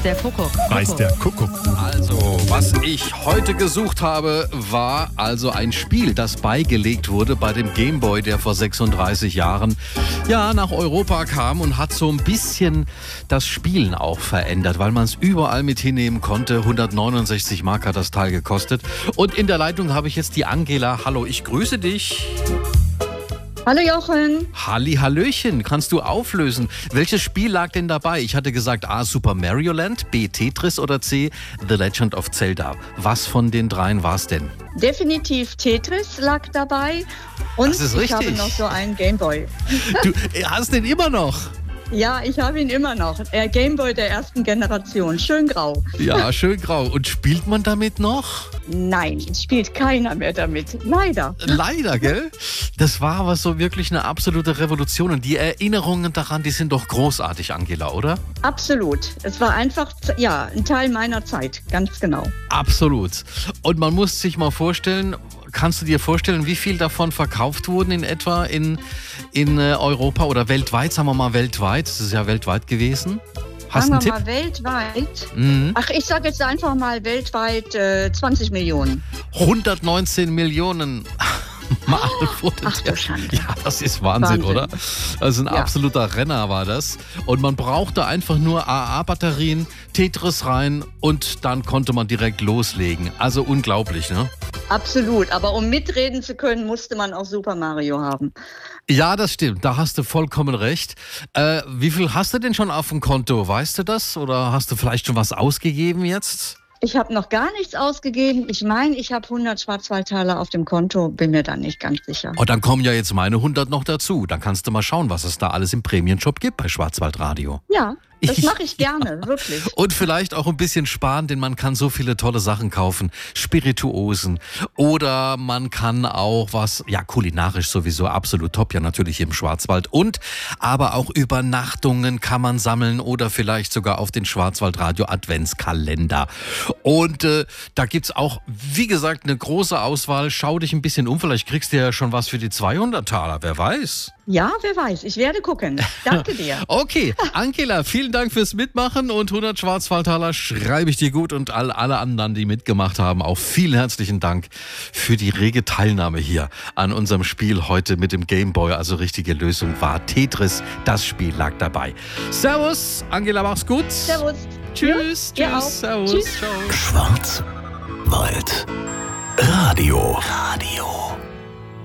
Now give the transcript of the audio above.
der Kuckuck. Weiß der Kuckuck. Also, was ich heute gesucht habe, war also ein Spiel, das beigelegt wurde bei dem Gameboy, der vor 36 Jahren nach Europa kam und hat so ein bisschen das Spielen auch verändert, weil man es überall mit hinnehmen konnte. 169 Mark hat das Teil gekostet. Und in der Leitung habe ich jetzt die Angela. Hallo, ich grüße dich. Hallo Jochen. Hallöchen, kannst du auflösen? Welches Spiel lag denn dabei? Ich hatte gesagt A. Super Mario Land, B. Tetris oder C. The Legend of Zelda. Was von den dreien war es denn? Definitiv Tetris lag dabei und Das ist ich richtig. habe noch so einen Gameboy. Du hast den immer noch? Ja, ich habe ihn immer noch. Der Gameboy der ersten Generation. Schön grau. Ja, schön grau. Und spielt man damit noch? Nein, es spielt keiner mehr damit. Leider. Leider, gell? Das war aber so wirklich eine absolute Revolution. Und die Erinnerungen daran, die sind doch großartig, Angela, oder? Absolut. Es war einfach, ein Teil meiner Zeit. Ganz genau. Absolut. Und man muss sich mal vorstellen, kannst du dir vorstellen, wie viel davon verkauft wurden in etwa in Europa oder weltweit? Sagen wir mal weltweit. Das ist ja weltweit gewesen. Hast du einen Sagen Tipp? wir mal weltweit. Mhm. Ach, ich sage jetzt einfach mal weltweit 20 Millionen. 119 Millionen Mal wurde Ach du Schande. Ja, das ist Wahnsinn, oder? Also ein absoluter Renner war das. Und man brauchte einfach nur AA-Batterien, Tetris rein und dann konnte man direkt loslegen. Also unglaublich, ne? Absolut. Aber um mitreden zu können, musste man auch Super Mario haben. Ja, das stimmt. Da hast du vollkommen recht. Wie viel hast du denn schon auf dem Konto? Weißt du das? Oder hast du vielleicht schon was ausgegeben jetzt? Ich habe noch gar nichts ausgegeben. Ich meine, ich habe 100 Schwarzwaldtaler auf dem Konto, bin mir da nicht ganz sicher. Oh, dann kommen ja jetzt meine 100 noch dazu. Dann kannst du mal schauen, was es da alles im Prämienshop gibt bei Schwarzwaldradio. Ja, das mache ich gerne, wirklich. Und vielleicht auch ein bisschen sparen, denn man kann so viele tolle Sachen kaufen. Spirituosen. Oder man kann auch was, kulinarisch sowieso absolut top, ja natürlich im Schwarzwald. Aber auch Übernachtungen kann man sammeln oder vielleicht sogar auf den Schwarzwaldradio Adventskalender. Und da gibt's auch, wie gesagt, eine große Auswahl. Schau dich ein bisschen um, vielleicht kriegst du ja schon was für die 200 Taler, wer weiß. Ja, wer weiß. Ich werde gucken. Danke dir. Okay, Angela, vielen Dank fürs Mitmachen und 100 Schwarzwaldtaler schreibe ich dir gut und alle anderen, die mitgemacht haben, auch vielen herzlichen Dank für die rege Teilnahme hier an unserem Spiel heute mit dem Gameboy. Also richtige Lösung war Tetris, das Spiel lag dabei. Servus, Angela, mach's gut. Servus. Tschüss, Ja, tschüss, ihr auch. servus, Tschüss. ciao. Schwarzwald Radio.